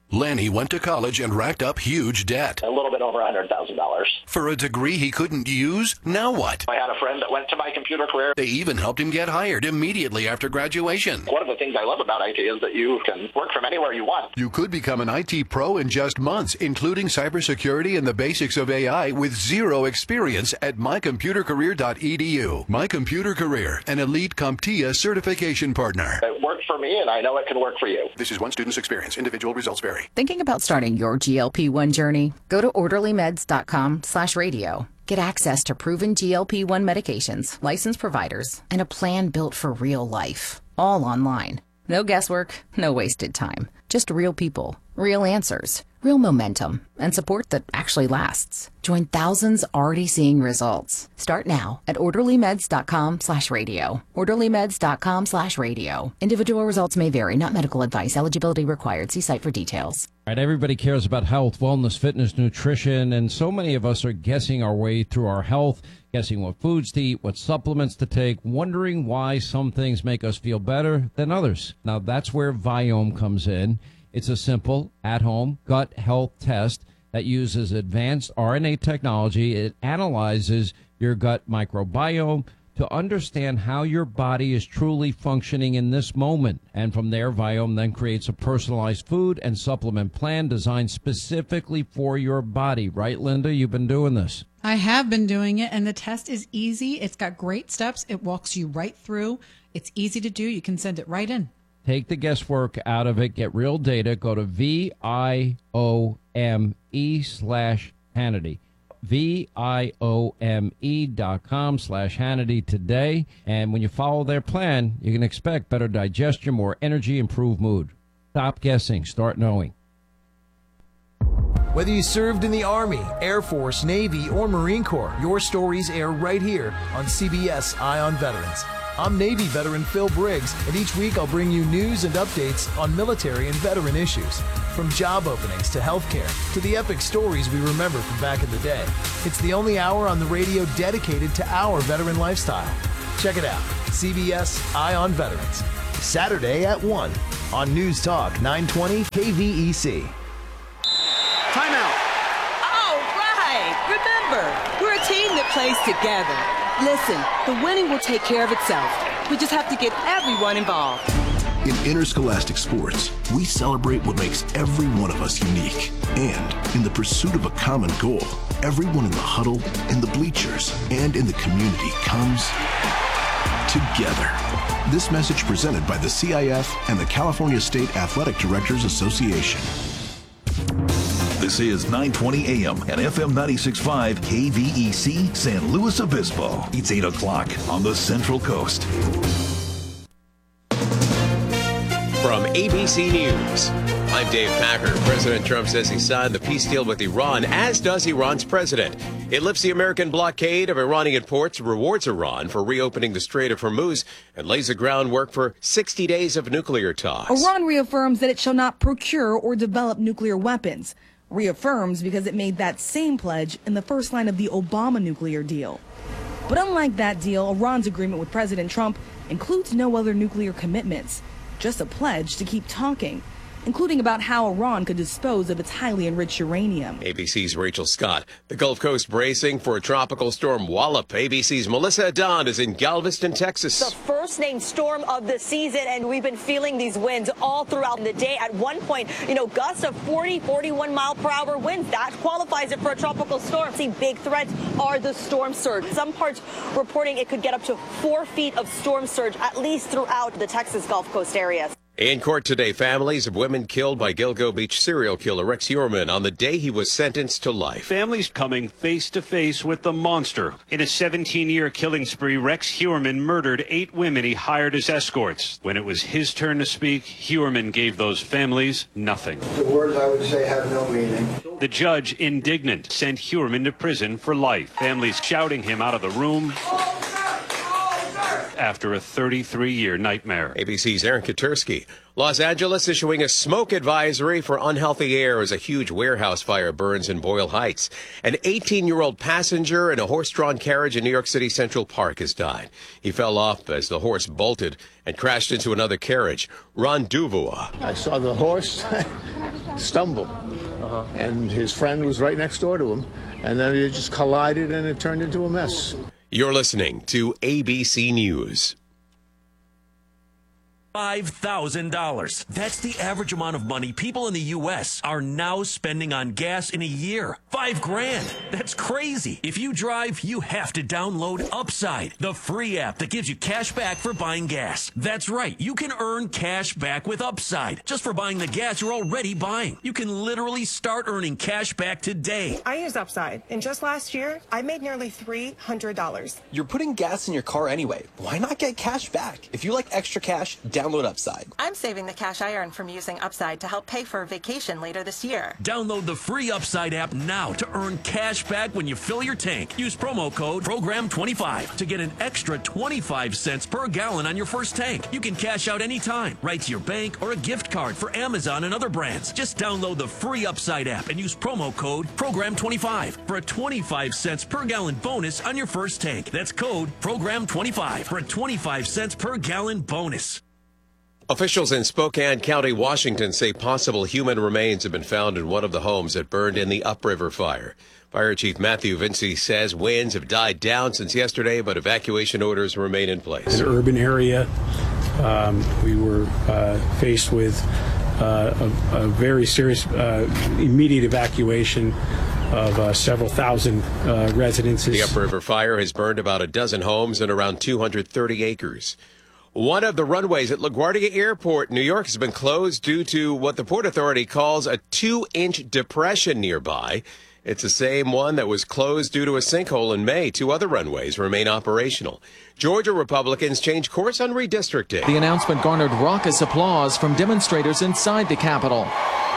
Lanny went to college and racked up huge debt. A little bit over $100,000. For a degree he couldn't use? Now what? I had a friend that went to My Computer Career. They even helped him get hired immediately after graduation. One of the things I love about IT is that you can work from anywhere you want. You could become an IT pro in just months, including cybersecurity and the basics of AI with zero experience at mycomputercareer.edu. My Computer Career, an elite CompTIA certification partner. It worked for me, and I know it can work for you. This is one student's experience. Individual results vary. Thinking about starting your GLP-1 journey? Go to orderlymeds.com/radio. Get access to proven GLP-1 medications, licensed providers, and a plan built for real life. All online. No guesswork, no wasted time. Just real people, real answers, real momentum, and support that actually lasts. Join thousands already seeing results. Start now at orderlymeds.com/radio. orderlymeds.com/radio. Individual results may vary, not medical advice. Eligibility required. See site for details. All right, everybody cares about health, wellness, fitness, nutrition, and so many of us are guessing our way through our health, guessing what foods to eat, what supplements to take, wondering why some things make us feel better than others. Now, that's where Viome comes in. It's a simple, at-home gut health test that uses advanced RNA technology. It analyzes your gut microbiome to understand how your body is truly functioning in this moment. And from there, Viome then creates a personalized food and supplement plan designed specifically for your body. Right, Linda? You've been doing this. I have been doing it, and the test is easy. It's got great steps. It walks you right through. It's easy to do. You can send it right in. Take the guesswork out of it. Get real data. Go to VIOME/Hannity. VIOME.com/Hannity today. And when you follow their plan, you can expect better digestion, more energy, improved mood. Stop guessing. Start knowing. Whether you served in the Army, Air Force, Navy, or Marine Corps, your stories air right here on CBS Eye on Veterans. I'm Navy veteran Phil Briggs, and each week I'll bring you news and updates on military and veteran issues. From job openings to healthcare to the epic stories we remember from back in the day. It's the only hour on the radio dedicated to our veteran lifestyle. Check it out, CBS Eye on Veterans. Saturday at 1 on News Talk 920 KVEC. Timeout. All right. Remember, we're a team that plays together. Listen, the winning will take care of itself. We just have to get everyone involved. In interscholastic sports, we celebrate what makes every one of us unique. And in the pursuit of a common goal, everyone in the huddle, in the bleachers, and in the community comes together. This message presented by the CIF and the California State Athletic Directors Association. This is 920 AM and FM 96.5 KVEC San Luis Obispo. It's 8 o'clock on the Central Coast. From ABC News, I'm Dave Packer. President Trump says he signed the peace deal with Iran, as does Iran's president. It lifts the American blockade of Iranian ports, rewards Iran for reopening the Strait of Hormuz, and lays the groundwork for 60 days of nuclear talks. Iran reaffirms that it shall not procure or develop nuclear weapons. Reaffirms because it made that same pledge in the first line of the Obama nuclear deal. But unlike that deal, Iran's agreement with President Trump includes no other nuclear commitments, just a pledge to keep talking, including about how Iran could dispose of its highly enriched uranium. ABC's Rachel Scott. The Gulf Coast bracing for a tropical storm wallop. ABC's Melissa Adon is in Galveston, Texas. The first named storm of the season, and we've been feeling these winds all throughout the day. At one point, gusts of 40, 41 mile per hour winds. That qualifies it for a tropical storm. See, big threats are the storm surge. Some parts reporting it could get up to 4 feet of storm surge, at least throughout the Texas Gulf Coast area. In court today, families of women killed by Gilgo Beach serial killer Rex Heuermann on the day he was sentenced to life. Families coming face to face with the monster. In a 17-year killing spree, Rex Heuermann murdered 8 women he hired as escorts. When it was his turn to speak, Heuermann gave those families nothing. The words I would say have no meaning. The judge, indignant, sent Heuermann to prison for life. Families shouting him out of the room after a 33-year nightmare. ABC's Aaron Katursky. Los Angeles issuing a smoke advisory for unhealthy air as a huge warehouse fire burns in Boyle Heights. An 18-year-old passenger in a horse-drawn carriage in New York City Central Park has died. He fell off as the horse bolted and crashed into another carriage. Ron Duvois. I saw the horse stumble. And his friend was right next door to him. And then it just collided and it turned into a mess. You're listening to ABC News. $5,000. That's the average amount of money people in the U.S. are now spending on gas in a year. $5,000. That's crazy. If you drive, you have to download Upside, the free app that gives you cash back for buying gas. That's right. You can earn cash back with Upside just for buying the gas you're already buying. You can literally start earning cash back today. I use Upside, and just last year, I made nearly $300. You're putting gas in your car anyway. Why not get cash back? If you like extra cash, download Upside. I'm saving the cash I earn from using Upside to help pay for a vacation later this year. Download the free Upside app now to earn cash back when you fill your tank. Use promo code PROGRAM25 to get an extra 25 cents per gallon on your first tank. You can cash out anytime, right to your bank or a gift card for Amazon and other brands. Just download the free Upside app and use promo code PROGRAM25 for a 25 cents per gallon bonus on your first tank. That's code PROGRAM25 for a 25 cents per gallon bonus. Officials in Spokane County, Washington say possible human remains have been found in one of the homes that burned in the Upriver fire. Fire Chief Matthew Vinci says winds have died down since yesterday, but evacuation orders remain in place. An urban area, we were faced with a very serious immediate evacuation of several thousand residences. The Upriver fire has burned about a dozen homes and around 230 acres. One of the runways at LaGuardia Airport, New York, has been closed due to what the Port Authority calls a 2-inch depression nearby. It's the same one that was closed due to a sinkhole in May. 2 other runways remain operational. Georgia Republicans change course on redistricting. The announcement garnered raucous applause from demonstrators inside the Capitol.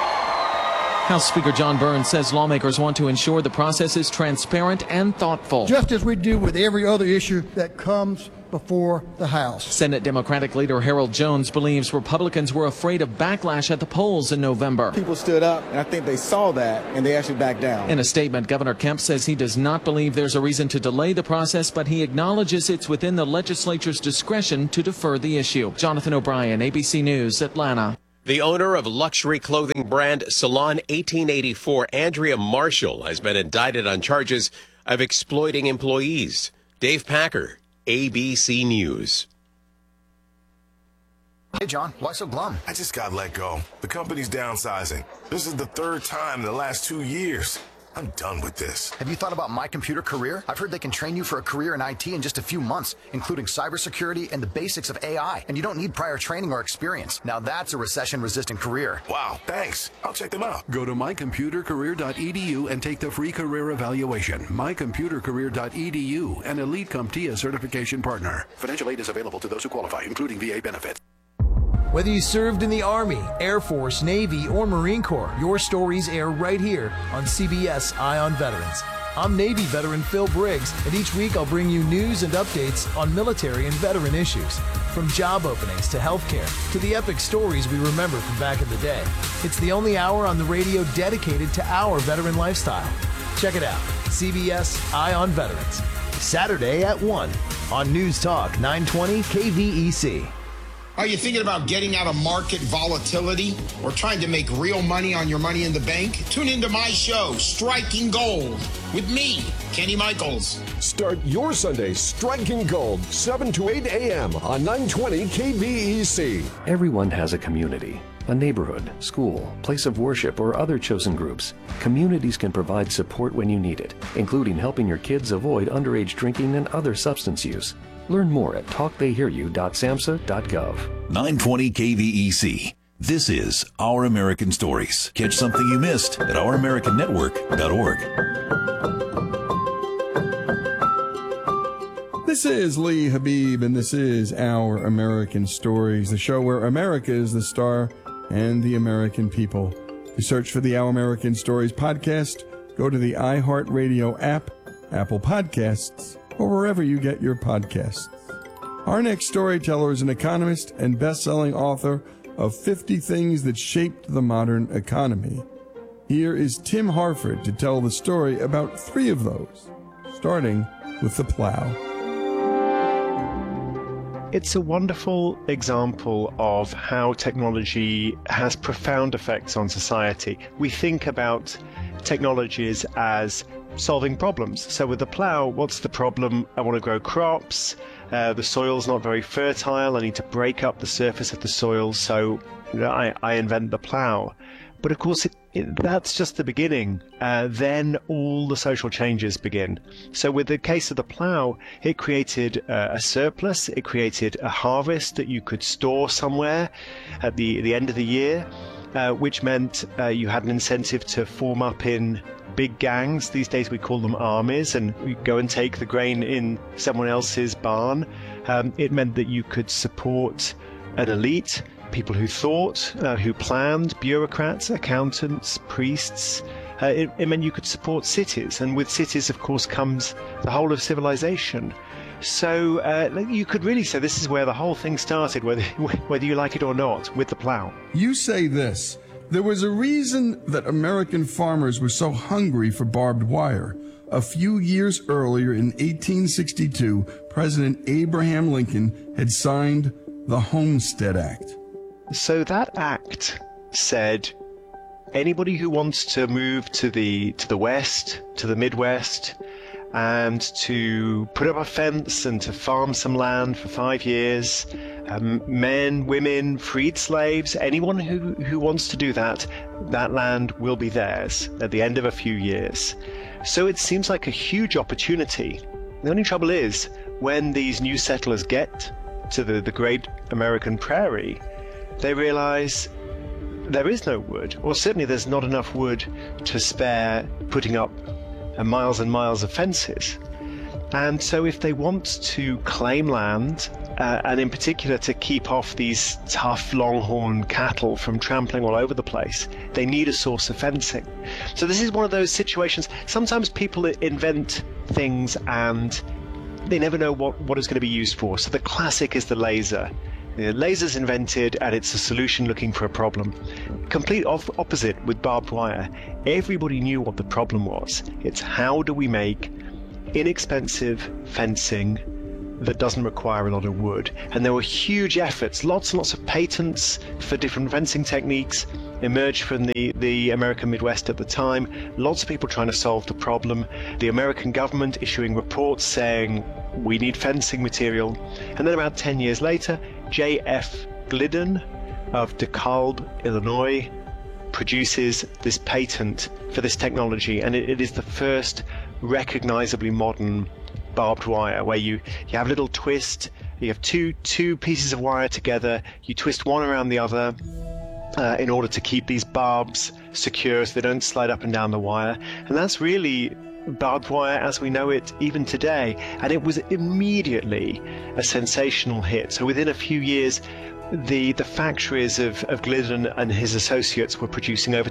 House Speaker John Burns says lawmakers want to ensure the process is transparent and thoughtful. Just as we do with every other issue that comes before the House. Senate Democratic leader Harold Jones believes Republicans were afraid of backlash at the polls in November. People stood up, and I think they saw that, and they actually backed down. In a statement, Governor Kemp says he does not believe there's a reason to delay the process, but he acknowledges it's within the legislature's discretion to defer the issue. Jonathan O'Brien, ABC News, Atlanta. The owner of luxury clothing brand Salon 1884, Andrea Marshall, has been indicted on charges of exploiting employees. Dave Packer, ABC News. Hey, John, why so glum? I just got let go. The company's downsizing. This is the 3rd time in the last 2 years. I'm done with this. Have you thought about My Computer Career? I've heard they can train you for a career in IT in just a few months, including cybersecurity and the basics of AI. And you don't need prior training or experience. Now that's a recession-resistant career. Wow, thanks. I'll check them out. Go to mycomputercareer.edu and take the free career evaluation. Mycomputercareer.edu, an Elite CompTIA certification partner. Financial aid is available to those who qualify, including VA benefits. Whether you served in the Army, Air Force, Navy, or Marine Corps, your stories air right here on CBS Eye on Veterans. I'm Navy veteran Phil Briggs, and each week I'll bring you news and updates on military and veteran issues. From job openings to healthcare to the epic stories we remember from back in the day. It's the only hour on the radio dedicated to our veteran lifestyle. Check it out, CBS Eye on Veterans. Saturday at 1 on News Talk 920 KVEC. Are you thinking about getting out of market volatility or trying to make real money on your money in the bank? Tune into my show, Striking Gold, with me, Kenny Michaels. Start your Sunday Striking Gold, 7 to 8 a.m. on 920 KVEC. Everyone has a community, a neighborhood, school, place of worship, or other chosen groups. Communities can provide support when you need it, including helping your kids avoid underage drinking and other substance use. Learn more at talktheyhearyou.samhsa.gov. 920 KVEC. This is Our American Stories. Catch something you missed at OurAmericanNetwork.org. This is Lee Habib, and this is Our American Stories, the show where America is the star and the American people. To search for the Our American Stories podcast, go to the iHeartRadio app, Apple Podcasts, or wherever you get your podcasts. Our next storyteller is an economist and best-selling author of 50 Things That Shaped the Modern Economy. Here is Tim Harford to tell the story about 3 of those, starting with the plow. It's a wonderful example of how technology has profound effects on society. We think about technologies as solving problems. So with the plow, what's the problem? I want to grow crops. The soil's not very fertile. I need to break up the surface of the soil. So I invent the plow. But of course, that's just the beginning. Then all the social changes begin. So with the case of the plow, it created a surplus. It created a harvest that you could store somewhere at the end of the year, which meant you had an incentive to form up in big gangs. These days we call them armies, and we go and take the grain in someone else's barn. It meant that you could support an elite, people who thought, who planned, bureaucrats, accountants, priests. It meant you could support cities, and with cities, of course, comes the whole of civilization. So you could really say this is where the whole thing started, whether you like it or not, with the plow. You say this. There was a reason that American farmers were so hungry for barbed wire. A few years earlier, in 1862, President Abraham Lincoln had signed the Homestead Act. So that act said anybody who wants to move to the West, to the Midwest, and to put up a fence and to farm some land for 5 years, men, women, freed slaves, anyone who wants to do that, that land will be theirs at the end of a few years. So it seems like a huge opportunity. The only trouble is, when these new settlers get to the great American prairie, they realize there is no wood, or certainly there's not enough wood to spare putting up miles and miles of fences. And so if they want to claim land, and in particular to keep off these tough longhorn cattle from trampling all over the place, they need a source of fencing. So this is one of those situations. Sometimes people invent things and they never know what it's going to be used for. So the classic is the laser. The laser's invented and it's a solution looking for a problem. Complete opposite with barbed wire. Everybody knew what the problem was. It's how do we make inexpensive fencing that doesn't require a lot of wood. And there were huge efforts, lots and lots of patents for different fencing techniques emerged from the American Midwest at the time. Lots of people trying to solve the problem. The American government issuing reports saying we need fencing material. And then about 10 years later, J.F. Glidden of DeKalb, Illinois, produces this patent for this technology, and it is the first recognizably modern barbed wire, where you have a little twist, you have two pieces of wire together, you twist one around the other in order to keep these barbs secure so they don't slide up and down the wire. And that's really barbed wire as we know it even today. And it was immediately a sensational hit. So within a few years, the factories of Glidden and his associates were producing over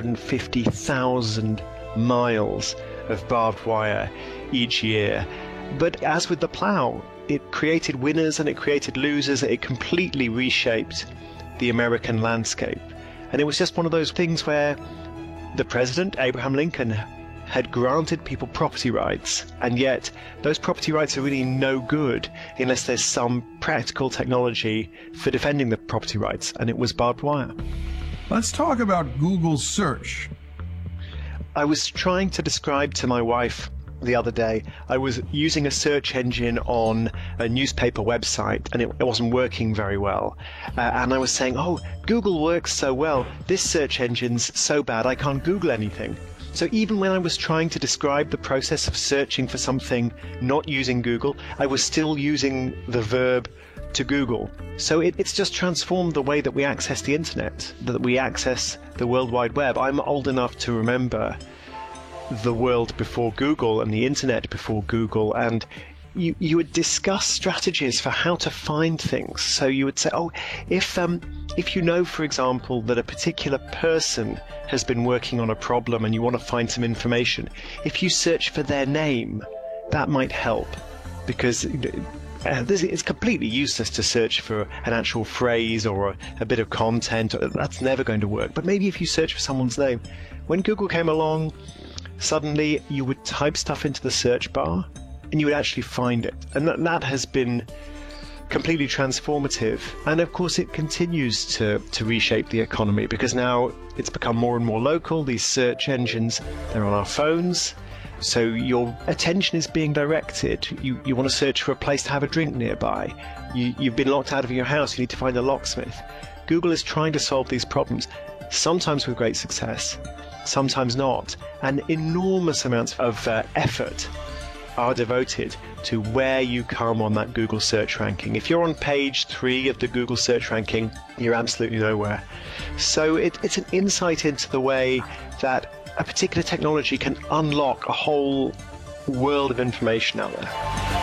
250,000 miles of barbed wire each year. But as with the plow, it created winners and it created losers. It completely reshaped the American landscape. And it was just one of those things where the president, Abraham Lincoln, had granted people property rights, and yet those property rights are really no good unless there's some practical technology for defending the property rights, and it was barbed wire. Let's talk about Google search. I was trying to describe to my wife the other day, I was using a search engine on a newspaper website and it wasn't working very well. And I was saying, oh, Google works so well. This search engine's so bad I can't Google anything. So even when I was trying to describe the process of searching for something not using Google, I was still using the verb to Google. So it's just transformed the way that we access the internet, that we access the World Wide Web. I'm old enough to remember the world before Google and the internet before Google, and you would discuss strategies for how to find things. So you would say, oh, if you know, for example, that a particular person has been working on a problem and you want to find some information, if you search for their name, that might help, because it's completely useless to search for an actual phrase or a bit of content. That's never going to work. But maybe if you search for someone's name. When Google came along, suddenly you would type stuff into the search bar and you would actually find it. And that has been completely transformative. And of course, it continues to reshape the economy, because now it's become more and more local. These search engines, they're on our phones. So your attention is being directed. You want to search for a place to have a drink nearby. You've been locked out of your house. You need to find a locksmith. Google is trying to solve these problems, sometimes with great success, sometimes not. And enormous amounts of effort are devoted to where you come on that Google search ranking. If you're on page 3 of the Google search ranking, you're absolutely nowhere. So it's an insight into the way that a particular technology can unlock a whole world of information out there.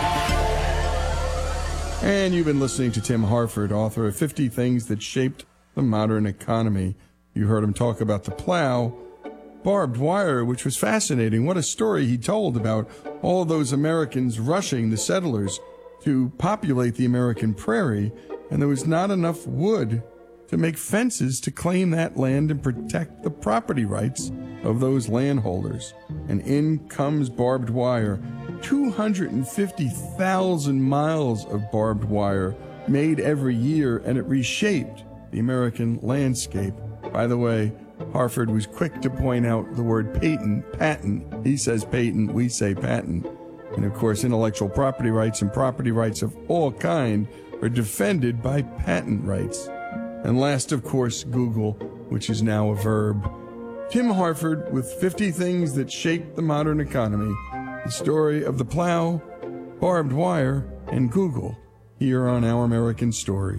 And you've been listening to Tim Harford, author of 50 Things That Shaped the Modern Economy. You heard him talk about the plow, barbed wire, which was fascinating. What a story he told about all those Americans rushing the settlers to populate the American prairie, and there was not enough wood to make fences to claim that land and protect the property rights of those landholders. And in comes barbed wire. 250,000 miles of barbed wire made every year, and it reshaped the American landscape. By the way, Harford was quick to point out the word patent. He says patent, we say patent. And of course, intellectual property rights and property rights of all kind are defended by patent rights. And last, of course, Google, which is now a verb. Tim Harford with 50 Things That Shaped the Modern Economy. The story of the plow, barbed wire, and Google, here on Our American Stories.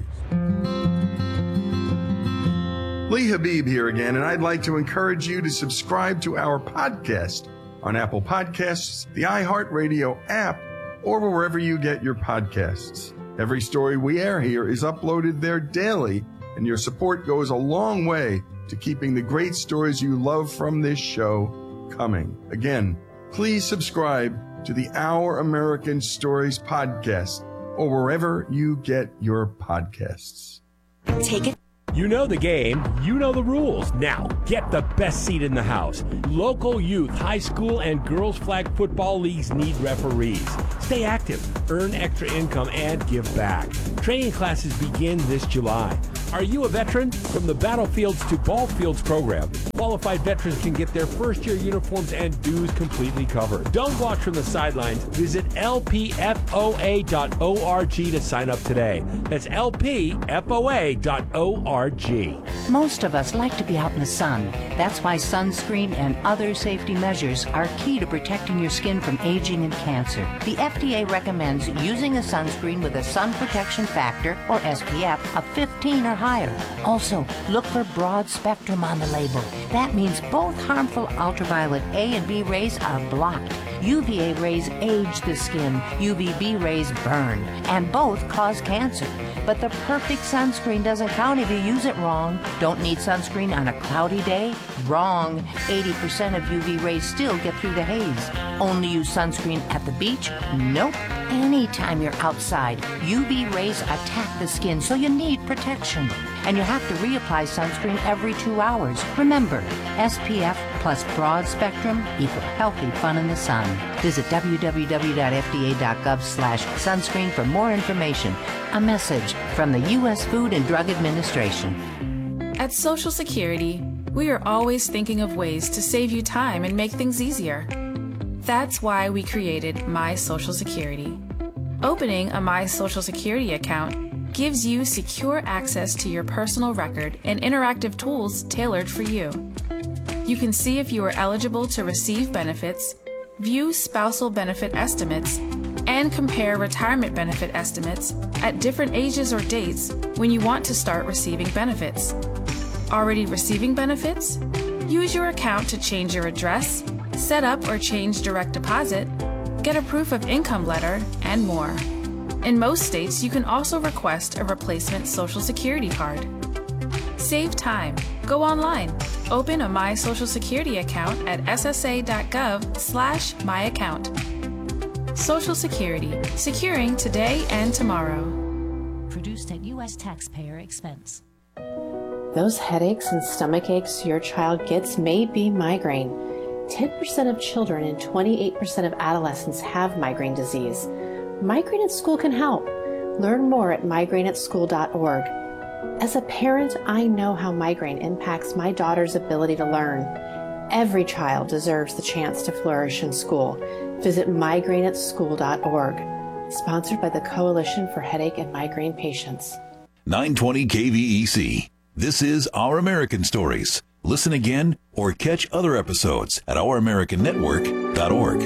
Lee Habib here again, and I'd like to encourage you to subscribe to our podcast on Apple Podcasts, the iHeartRadio app, or wherever you get your podcasts. Every story we air here is uploaded there daily, and your support goes a long way to keeping the great stories you love from this show coming. Again, please subscribe to the Our American Stories podcast or wherever you get your podcasts. Take it. You know the game, you know the rules. Now, get the best seat in the house. Local youth, high school, and girls flag football leagues need referees. Stay active, earn extra income, and give back. Training classes begin this July. Are you a veteran? From the Battlefields to Ball Fields program, qualified veterans can get their first-year uniforms and dues completely covered. Don't watch from the sidelines. Visit lpfoa.org to sign up today. That's lpfoa.org. Most of us like to be out in the sun. That's why sunscreen and other safety measures are key to protecting your skin from aging and cancer. The FDA recommends using a sunscreen with a sun protection factor, or SPF, of 15 or higher. Also, look for broad spectrum on the label. That means both harmful ultraviolet A and B rays are blocked. UVA rays age the skin, UVB rays burn, and both cause cancer. But the perfect sunscreen doesn't count if you use it wrong. Don't need sunscreen on a cloudy day? Wrong. 80% of UV rays still get through the haze. Only use sunscreen at the beach? Nope. Anytime you're outside, UV rays attack the skin, so you need protection. And you have to reapply sunscreen every 2 hours. Remember, SPF plus broad spectrum equal healthy fun in the sun. Visit www.fda.gov/sunscreen for more information. A message from the U.S. Food and Drug Administration. At Social Security, we are always thinking of ways to save you time and make things easier. That's why we created My Social Security. Opening a My Social Security account gives you secure access to your personal record and interactive tools tailored for you. You can see if you are eligible to receive benefits, view spousal benefit estimates, and compare retirement benefit estimates at different ages or dates when you want to start receiving benefits. Already receiving benefits? Use your account to change your address, set up or change direct deposit, get a proof of income letter, and more. In most states, you can also request a replacement Social Security card. Save time. Go online. Open a My Social Security account at ssa.gov/myaccount. Social Security. Securing today and tomorrow. Produced at U.S. taxpayer expense. Those headaches and stomach aches your child gets may be migraine. 10% of children and 28% of adolescents have migraine disease. Migraine at School can help. Learn more at migraineatschool.org. As a parent, I know how migraine impacts my daughter's ability to learn. Every child deserves the chance to flourish in school. Visit migraineatschool.org. Sponsored by the Coalition for Headache and Migraine Patients. 920 KVEC. This is Our American Stories. Listen again or catch other episodes at ouramericannetwork.org.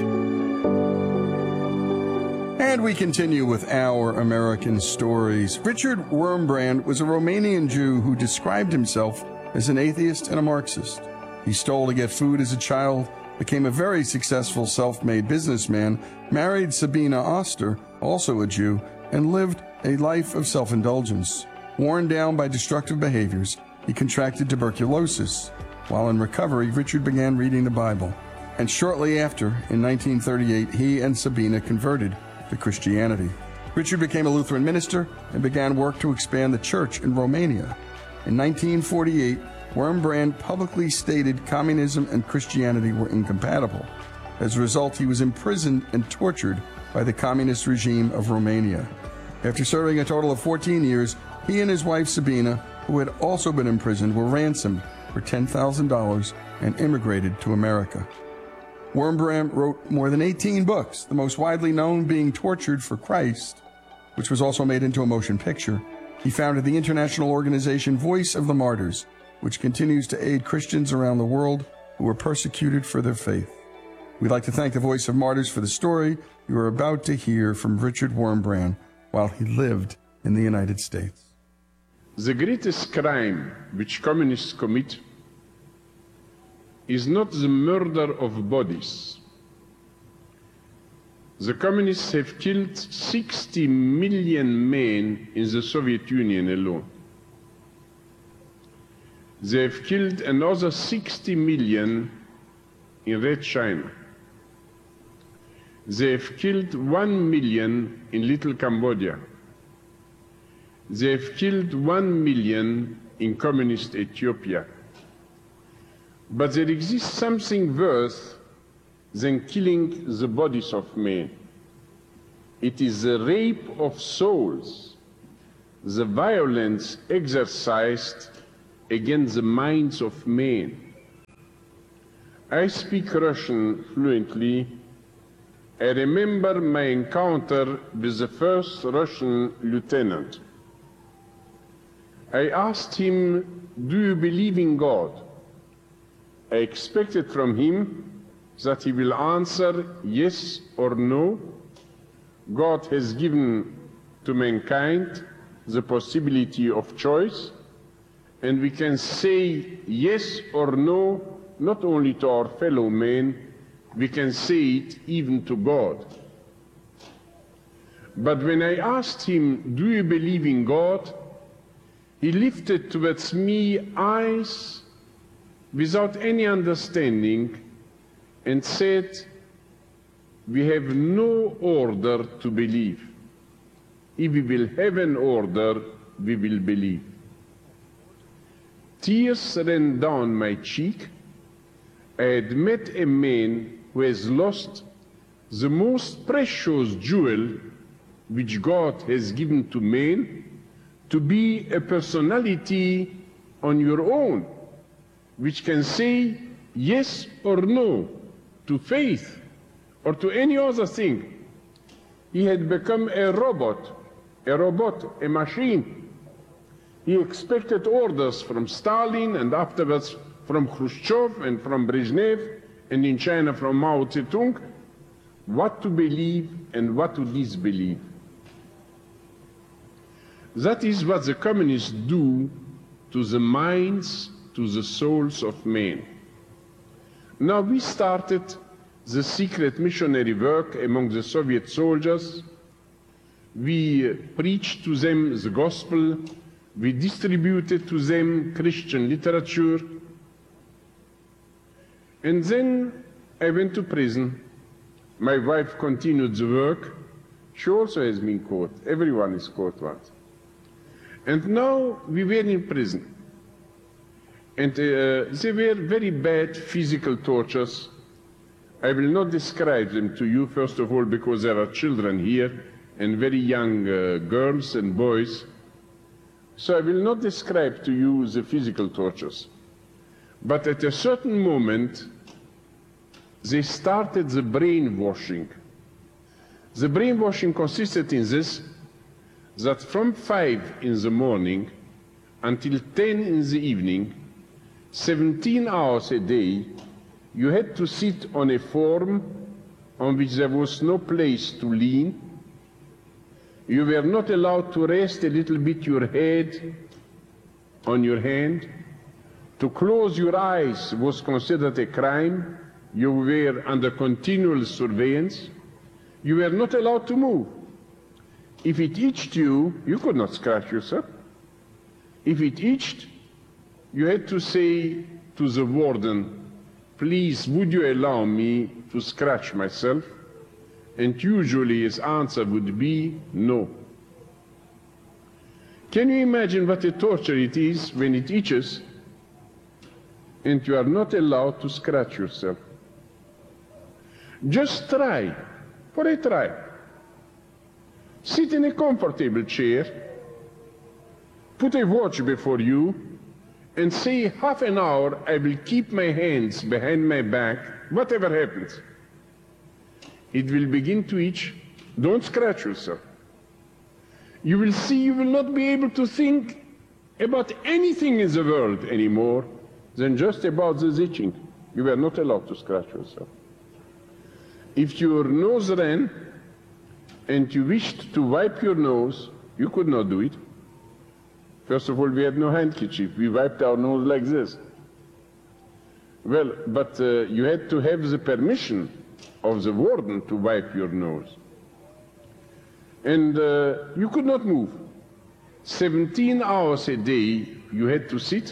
And we continue with Our American Stories. Richard Wurmbrand was a Romanian Jew who described himself as an atheist and a Marxist. He stole to get food as a child, became a very successful self-made businessman, married Sabina Oster, also a Jew, and lived a life of self-indulgence. Worn down by destructive behaviors, he contracted tuberculosis. While in recovery, Richard began reading the Bible. And shortly after, in 1938, he and Sabina converted to Christianity. Richard became a Lutheran minister and began work to expand the church in Romania. In 1948, Wurmbrand publicly stated communism and Christianity were incompatible. As a result, he was imprisoned and tortured by the communist regime of Romania. After serving a total of 14 years, he and his wife Sabina, who had also been imprisoned, were ransomed for $10,000 and immigrated to America. Wurmbrand wrote more than 18 books, the most widely known being Tortured for Christ, which was also made into a motion picture. He founded the international organization Voice of the Martyrs, which continues to aid Christians around the world who were persecuted for their faith. We'd like to thank the Voice of Martyrs for the story you are about to hear from Richard Wurmbrand while he lived in the United States. The greatest crime which communists commit is not the murder of bodies. The communists have killed 60 million men in the Soviet Union alone. They have killed another 60 million in Red China. They have killed 1 million in Little Cambodia. They have killed 1 million in communist Ethiopia. But there exists something worse than killing the bodies of men. It is the rape of souls, the violence exercised against the minds of men. I speak Russian fluently. I remember my encounter with the first Russian lieutenant. I asked him, "Do you believe in God?" I expected from him that he will answer yes or no. God has given to mankind the possibility of choice, and we can say yes or no, not only to our fellow men, we can say it even to God. But when I asked him, "Do you believe in God?" he lifted towards me eyes without any understanding and said, "We have no order to believe. If we will have an order, we will believe." Tears ran down my cheek. I had met a man who has lost the most precious jewel which God has given to man, to be a personality on your own, which can say yes or no to faith or to any other thing. He had become a robot, a machine. He expected orders from Stalin and afterwards from Khrushchev and from Brezhnev and in China from Mao Zedong, what to believe and what to disbelieve. That is what the communists do to the minds, to the souls of men. Now we started the secret missionary work among the Soviet soldiers. We preached to them the gospel. We distributed to them Christian literature. And then I went to prison. My wife continued the work. She also has been caught. Everyone is caught once. And now we were in prison. And they were very bad physical tortures. I will not describe them to you, first of all, because there are children here, and very young girls and boys. So I will not describe to you the physical tortures. But at a certain moment, they started the brainwashing. The brainwashing consisted in this, that from 5 in the morning until 10 in the evening, 17 hours a day, you had to sit on a form on which there was no place to lean. You were not allowed to rest a little bit your head on your hand. To close your eyes was considered a crime. You were under continual surveillance. You were not allowed to move. If it itched you, you could not scratch yourself. If it itched, you had to say to the warden, please, would you allow me to scratch myself? And usually his answer would be no. Can you imagine what a torture it is when it itches and you are not allowed to scratch yourself? Just try, for a try. Sit in a comfortable chair, put a watch before you, and say half an hour I will keep my hands behind my back, whatever happens. It will begin to itch. Don't scratch yourself. You will see you will not be able to think about anything in the world anymore than just about this itching. You were not allowed to scratch yourself. If your nose ran and you wished to wipe your nose, you could not do it. First of all, we had no handkerchief. We wiped our nose like this. Well, but you had to have the permission of the warden to wipe your nose. And you could not move. 17 hours a day you had to sit,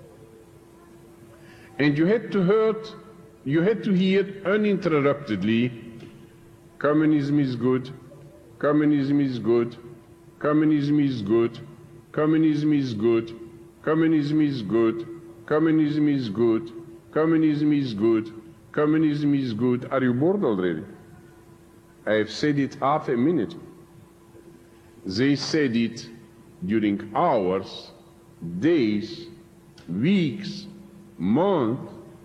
and you had to hear uninterruptedly, communism is good, communism is good, communism is good, communism is good, communism is good, communism is good, communism is good, communism is good. Are you bored already? I have said it half a minute. They said it during hours, days, weeks, months,